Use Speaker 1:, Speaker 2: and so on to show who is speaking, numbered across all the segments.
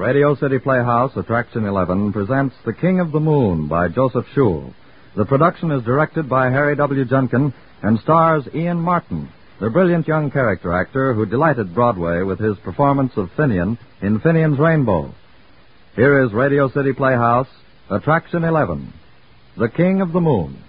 Speaker 1: Radio City Playhouse, Attraction 11, presents The King of the Moon by Joseph Schul. The production is directed by Harry W. Junkin and stars Ian Martin, the brilliant young character actor who delighted Broadway with his performance of Finian in Finian's Rainbow. Here is Radio City Playhouse, Attraction 11, The King of the Moon.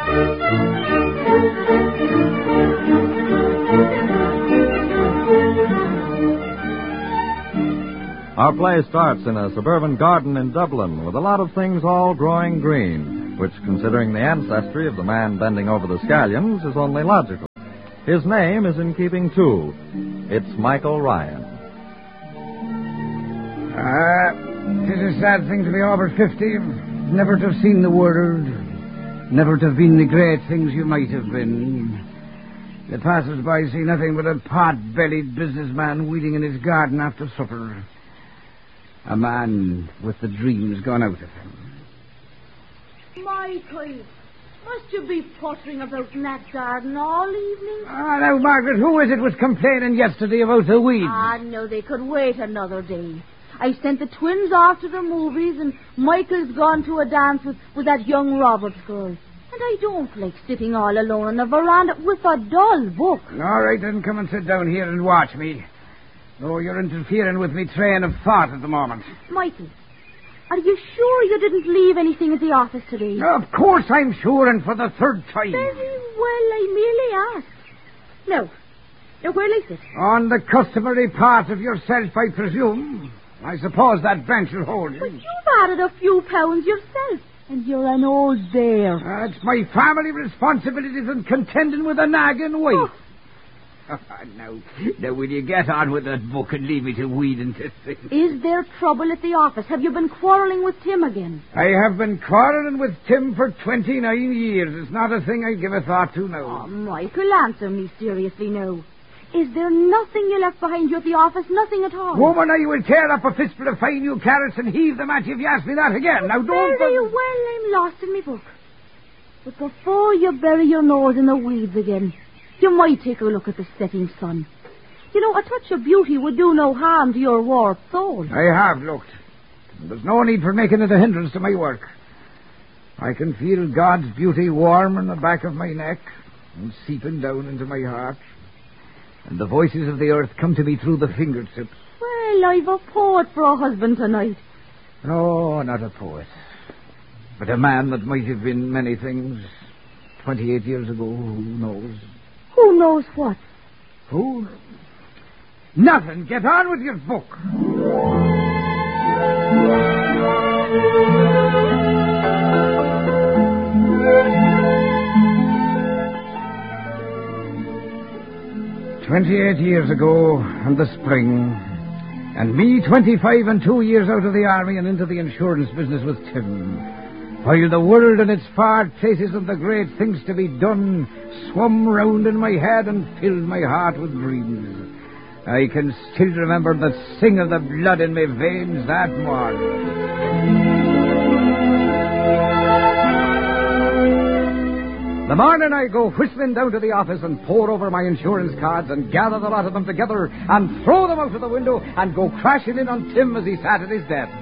Speaker 1: Our play starts in a suburban garden in Dublin with a lot of things all growing green, which, considering the ancestry of the man bending over the scallions, is only logical. His name is in keeping, too. It's Michael Ryan.
Speaker 2: Tis a sad thing to be over 50, never to have seen the world, never to have been the great things you might have been. The passers-by see nothing but a pot-bellied businessman weeding in his garden after supper. A man with the dreams gone out of him.
Speaker 3: Michael, must you be pottering about in that garden all evening?
Speaker 2: Now, Margaret, who is it was complaining yesterday about the weeds?
Speaker 3: No, they could wait another day. I sent the twins off to the movies, and Michael's gone to a dance with that young Roberts girl. And I don't like sitting all alone on the veranda with a dull book.
Speaker 2: All right, then come and sit down here and watch me. Oh, you're interfering with me train of thought at the moment.
Speaker 3: Michael, are you sure you didn't leave anything at the office today?
Speaker 2: Of course I'm sure, and for the third time.
Speaker 3: Very well, I merely asked. Now, where'll I sit?
Speaker 2: On the customary part of yourself, I presume. I suppose that bench will hold you.
Speaker 3: But you've added a few pounds yourself, and you're an old bear.
Speaker 2: It's my family responsibilities and contending with a nagging weight.
Speaker 3: Oh.
Speaker 2: Now, will you get on with that book and leave me to weed into things?
Speaker 3: Is there trouble at the office? Have you been quarreling with Tim again?
Speaker 2: I have been quarreling with Tim for 29 years. It's not a thing I give a thought to now.
Speaker 3: Oh, Michael, answer me seriously now. Is there nothing you left behind you at the office? Nothing at all?
Speaker 2: Woman, I will tear up a fistful of fine new carrots and heave them at you if you ask me that again. Now, don't...
Speaker 3: Very well, I'm lost in my book. But before you bury your nose in the weeds again, you might take a look at the setting sun. You know, a touch of beauty would do no harm to your warped soul.
Speaker 2: I have looked. There's no need for making it a hindrance to my work. I can feel God's beauty warm in the back of my neck and seeping down into my heart. And the voices of the earth come to me through the fingertips.
Speaker 3: Well, I've a poet for a husband tonight.
Speaker 2: No, not a poet. But a man that might have been many things 28 years ago, who knows?
Speaker 3: Who knows what?
Speaker 2: Who? Nothing. Get on with your book. "28 years ago, in the spring, and me 25 and 2 years out of the army and into the insurance business with Tim, while the world and its far places and the great things to be done swum round in my head and filled my heart with dreams. I can still remember the sing of the blood in my veins that morning. The morning I go whistling down to the office and pore over my insurance cards and gather the lot of them together and throw them out of the window and go crashing in on Tim as he sat at his desk.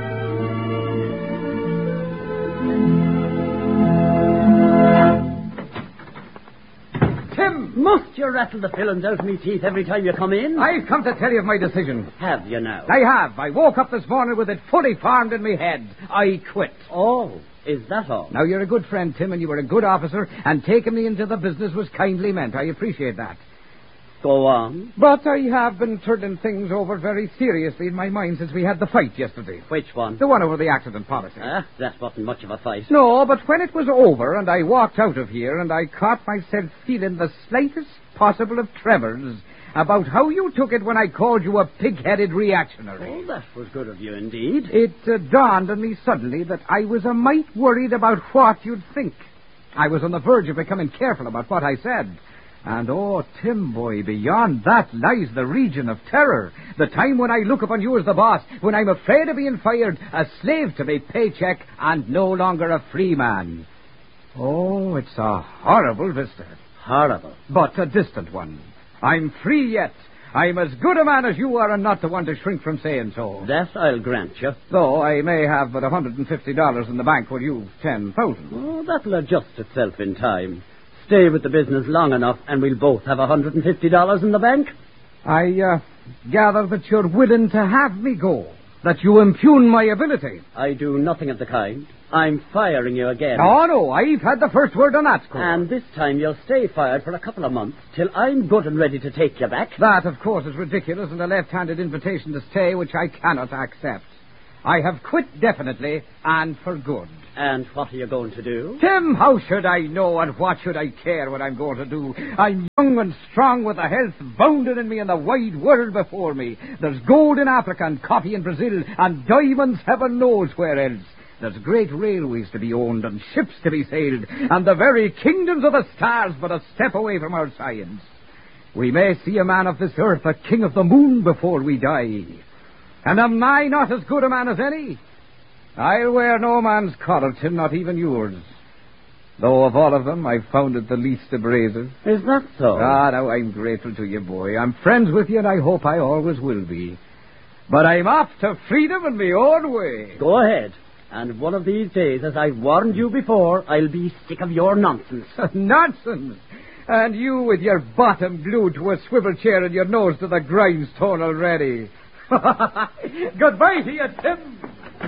Speaker 2: Tim!
Speaker 4: Must you rattle the fillings out of me teeth every time you come in?
Speaker 2: I've come to tell you of my decision.
Speaker 4: Have you now?
Speaker 2: I have. I woke up this morning with it fully formed in my head. I quit.
Speaker 4: Oh, is that all?
Speaker 2: Now, you're a good friend, Tim, and you were a good officer, and taking me into the business was kindly meant. I appreciate that.
Speaker 4: Go on.
Speaker 2: But I have been turning things over very seriously in my mind since we had the fight yesterday.
Speaker 4: Which one?
Speaker 2: The one over the accident policy.
Speaker 4: That wasn't much of a fight.
Speaker 2: No, but when it was over and I walked out of here and I caught myself feeling the slightest possible of tremors about how you took it when I called you a pig-headed reactionary.
Speaker 4: Oh, that was good of you indeed.
Speaker 2: It dawned on me suddenly that I was a mite worried about what you'd think. I was on the verge of becoming careful about what I said. And, oh, Tim, boy, beyond that lies the region of terror. The time when I look upon you as the boss, when I'm afraid of being fired, a slave to my paycheck, and no longer a free man. Oh, it's a horrible vista.
Speaker 4: Horrible.
Speaker 2: But a distant one. I'm free yet. I'm as good a man as you are and not the one to shrink from saying so.
Speaker 4: That I'll grant you.
Speaker 2: Though I may have but $150 in the bank while you've 10,000.
Speaker 4: Oh, that'll adjust itself in time. Stay with the business long enough and we'll both have $150 in the bank.
Speaker 2: I gather that you're willing to have me go, that you impugn my ability.
Speaker 4: I do nothing of the kind. I'm firing you again.
Speaker 2: Oh, no, I've had the first word on that score.
Speaker 4: And this time you'll stay fired for a couple of months till I'm good and ready to take you back.
Speaker 2: That, of course, is ridiculous and a left-handed invitation to stay, which I cannot accept. I have quit definitely and for good.
Speaker 4: And what are you going to do?
Speaker 2: Tim, how should I know and what should I care what I'm going to do? I'm young and strong with the health bounded in me and the wide world before me. There's gold in Africa and coffee in Brazil and diamonds heaven knows where else. There's great railways to be owned and ships to be sailed and the very kingdoms of the stars but a step away from our science. We may see a man of this earth, a king of the moon, before we die. And am I not as good a man as any? I'll wear no man's collar, Tim, not even yours. Though of all of them, I've found it the least abrasive.
Speaker 4: Is that so?
Speaker 2: Ah, now, I'm grateful to you, boy. I'm friends with you, and I hope I always will be. But I'm off to freedom in my own way.
Speaker 4: Go ahead. And one of these days, as I've warned you before, I'll be sick of your nonsense.
Speaker 2: Nonsense! And you with your bottom glued to a swivel chair and your nose to the grindstone already. Goodbye to you, Tim.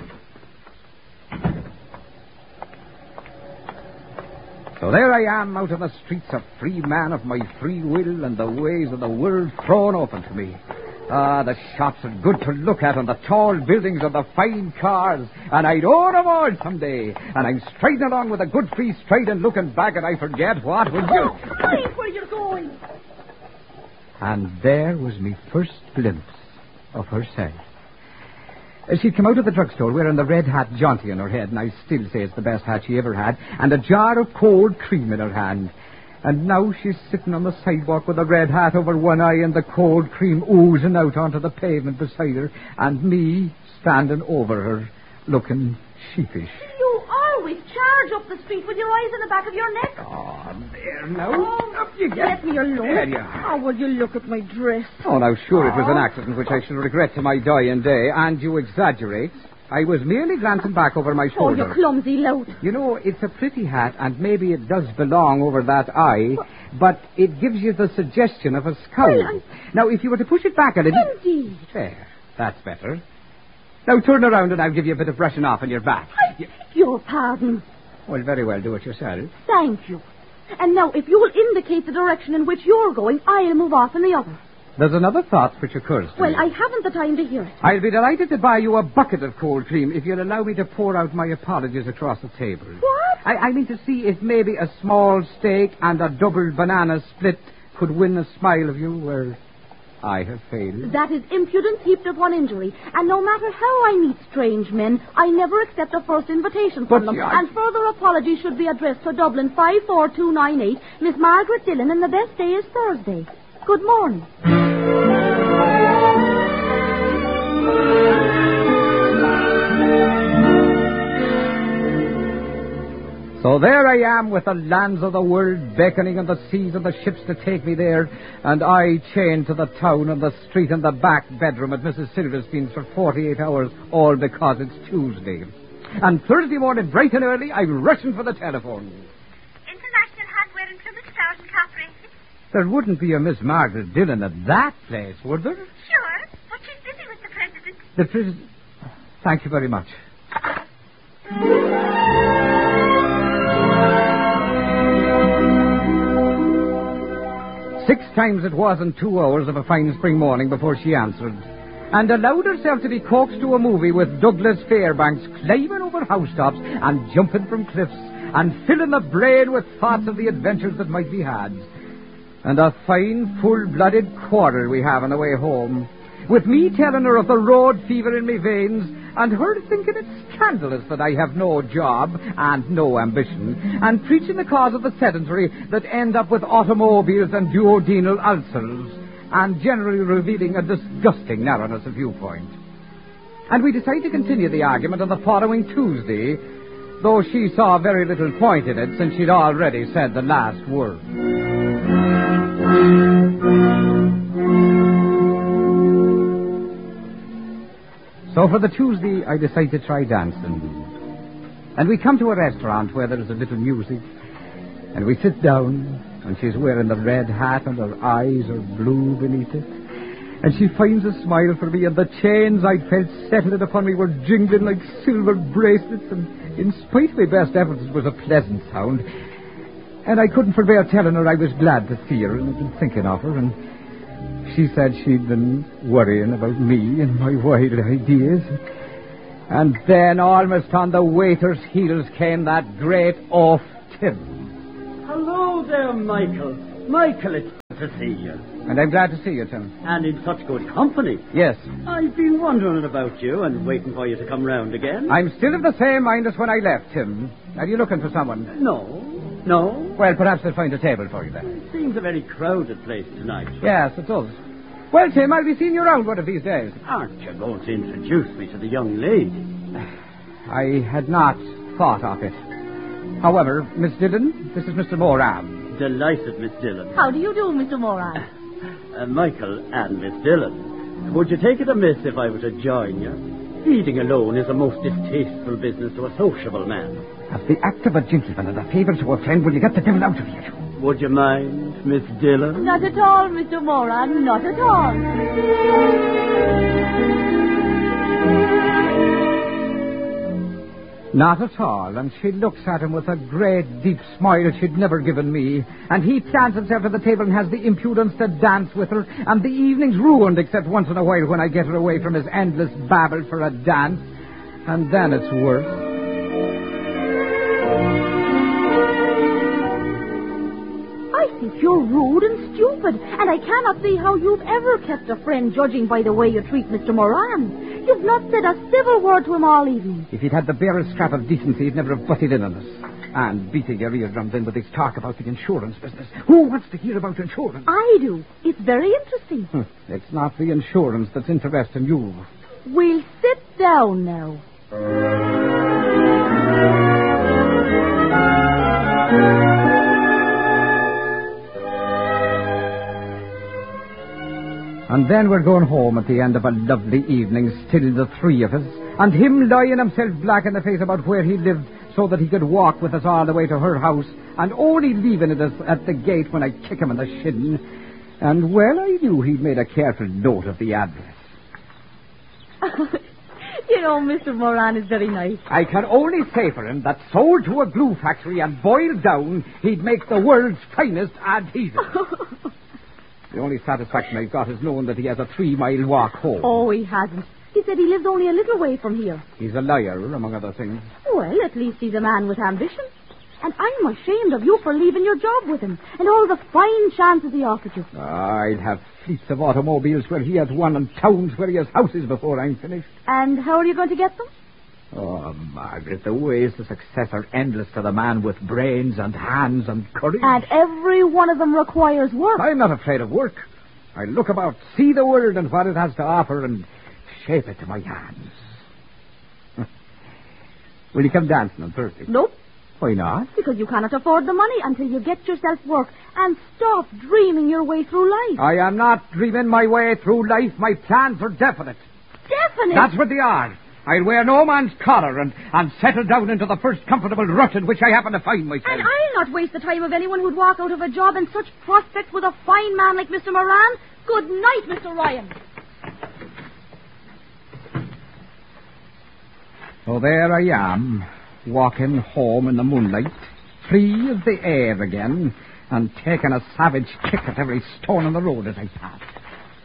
Speaker 2: So there I am out on the streets, a free man of my free will and the ways of the world thrown open to me. Ah, the shops are good to look at and the tall buildings and the fine cars, and I'd own them all someday. And I'm striding along with a good free stride and looking back and I forget what was you.
Speaker 3: Mind where you're going.
Speaker 2: And there was me first glimpse of herself. She'd come out of the drugstore wearing the red hat jaunty on her head, and I still say it's the best hat she ever had, and a jar of cold cream in her hand. And now she's sitting on the sidewalk with a red hat over one eye and the cold cream oozing out onto the pavement beside her, and me standing over her, looking sheepish.
Speaker 3: You always charge up the street with your eyes in the back of your neck.
Speaker 2: Oh, there now.
Speaker 3: Oh,
Speaker 2: Up you get.
Speaker 3: let me alone.
Speaker 2: There you are.
Speaker 3: How will you look at my dress?
Speaker 2: Oh, now, sure, it was an accident which I shall regret to my dying day, and you exaggerate. I was merely glancing back over my
Speaker 3: Oh,
Speaker 2: shoulder.
Speaker 3: you clumsy lout.
Speaker 2: You know, it's a pretty hat, and maybe it does belong over that eye, but it gives you the suggestion of a scowl.
Speaker 3: Well,
Speaker 2: Now, if you were to push it back a little...
Speaker 3: Indeed.
Speaker 2: There, that's better. Now, turn around and I'll give you a bit of brushing off on your back.
Speaker 3: I beg your pardon.
Speaker 2: Well, very well, do it yourself.
Speaker 3: Thank you. And now, if you will indicate the direction in which you're going, I'll move off in the other.
Speaker 2: There's another thought which occurs to
Speaker 3: Well,
Speaker 2: me.
Speaker 3: I haven't the time to hear it.
Speaker 2: I'll be delighted to buy you a bucket of cold cream if you'll allow me to pour out my apologies across the table.
Speaker 3: What?
Speaker 2: I mean to see if maybe a small steak and a double banana split could win a smile of you where I have failed.
Speaker 3: That is impudence heaped upon injury. And no matter how I meet strange men, I never accept a first invitation from
Speaker 2: But
Speaker 3: them.
Speaker 2: I-
Speaker 3: And further apologies should be addressed to Dublin 54298, Miss Margaret Dillon, and the best day is Thursday. Good morning.
Speaker 2: So there I am with the lands of the world beckoning and the seas and the ships to take me there, and I chained to the town and the street and the back bedroom at Mrs. Silverstein's for 48 hours, all because it's Tuesday. And Thursday morning, bright and early, I'm rushing for the telephone.
Speaker 5: International Hardware and Plymouth Stores Incorporated.
Speaker 2: There wouldn't be a Miss Margaret Dillon at that place, would there?
Speaker 5: Sure, but she's busy with the president.
Speaker 2: The president... Thank you very much. Six times it was in 2 hours of a fine spring morning before she answered, and allowed herself to be coaxed to a movie with Douglas Fairbanks climbing over housetops and jumping from cliffs and filling the brain with thoughts of the adventures that might be had. And a fine, full-blooded quarrel we have on the way home, with me telling her of the road fever in me veins, and her thinking it scandalous that I have no job and no ambition, and preaching the cause of the sedentary that end up with automobiles and duodenal ulcers, and generally revealing a disgusting narrowness of viewpoint. And we decided to continue the argument on the following Tuesday, though she saw very little point in it since she'd already said the last word. So for the Tuesday, I decide to try dancing. And we come to a restaurant where there's a little music. And we sit down, and she's wearing the red hat, and her eyes are blue beneath it. And she finds a smile for me, and the chains I'd felt settling upon me were jingling like silver bracelets, and in spite of my best efforts, it was a pleasant sound. And I couldn't forbear telling her I was glad to see her, and had been thinking of her, and she said she'd been worrying about me and my wild ideas. And then, almost on the waiter's heels, came that great oaf, Tim.
Speaker 4: Hello there, Michael. Michael, it's good to see you.
Speaker 2: And I'm glad to see you, Tim.
Speaker 4: And in such good company.
Speaker 2: Yes.
Speaker 4: I've been wondering about you and waiting for you to come round again.
Speaker 2: I'm still of the same mind as when I left, Tim. Are you looking for someone?
Speaker 4: No.
Speaker 2: Well, perhaps they'll find a table for you then.
Speaker 4: It seems a very crowded place tonight.
Speaker 2: Yes, it does. Well, Tim, I'll be seeing you around one of these days.
Speaker 4: Aren't you going to introduce me to the young lady?
Speaker 2: I had not thought of it. However, Miss Dillon, this is Mr. Moran.
Speaker 4: Delighted, Miss Dillon.
Speaker 3: How do you do, Mr. Moran?
Speaker 4: Michael and Miss Dillon. Would you take it amiss if I were to join you? Eating alone is a most distasteful business to a sociable man.
Speaker 2: As the act of a gentleman and a favour to a friend, will you get the devil out of here?
Speaker 4: Would you mind, Miss Dillon?
Speaker 3: Not at all, Mr. Moran, not at all.
Speaker 2: Not at all, and she looks at him with a great deep smile she'd never given me, and he plants himself at the table and has the impudence to dance with her, and the evening's ruined except once in a while when I get her away from his endless babble for a dance, and then it's worse.
Speaker 3: I think you're rude and stupid, and I cannot see how you've ever kept a friend judging by the way you treat Mr. Moran. You've not said a civil word to him all evening.
Speaker 2: If he'd had the barest scrap of decency, he'd never have butted in on us. And beating your eardrums in with his talk about the insurance business. Who wants to hear about insurance?
Speaker 3: I do. It's very interesting.
Speaker 2: It's not the insurance that's interesting you.
Speaker 3: We'll sit down now.
Speaker 2: And then we're going home at the end of a lovely evening, still the three of us, and him lying himself black in the face about where he lived so that he could walk with us all the way to her house, and only leaving it at the gate when I kick him in the shin. And, well, I knew he'd made a careful note of the address.
Speaker 3: You know, Mr. Moran is very nice.
Speaker 2: I can only say for him that sold to a glue factory and boiled down, he'd make the world's finest adhesive. The only satisfaction I've got is knowing that he has a 3-mile walk home.
Speaker 3: Oh, he hasn't. He said he lives only a little way from here.
Speaker 2: He's a liar, among other things.
Speaker 3: Well, at least he's a man with ambition. And I'm ashamed of you for leaving your job with him and all the fine chances he offered you.
Speaker 2: I'd have fleets of automobiles where he has one and towns where he has houses before I'm finished.
Speaker 3: And how are you going to get them?
Speaker 2: Oh, Margaret, the ways to success are endless to the man with brains and hands and courage.
Speaker 3: And every one of them requires work.
Speaker 2: I'm not afraid of work. I look about, see the world and what it has to offer, and shape it to my hands. Will you come dancing on Thursday?
Speaker 3: Nope.
Speaker 2: Why not?
Speaker 3: Because you cannot afford the money until you get yourself work and stop dreaming your way through life.
Speaker 2: I am not dreaming my way through life. My plans are definite.
Speaker 3: Definite?
Speaker 2: That's what they are. I'll wear no man's collar and settle down into the first comfortable rut in which I happen to find myself.
Speaker 3: And I'll not waste the time of anyone who'd walk out of a job in such prospects with a fine man like Mr. Moran. Good night, Mr. Ryan.
Speaker 2: So there I am, walking home in the moonlight, free of the air again, and taking a savage kick at every stone on the road as I passed.